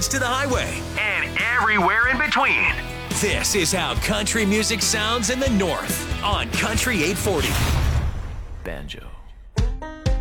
roads to the highway, and everywhere in between. This is how country music sounds in the North on Country 840. Banjo.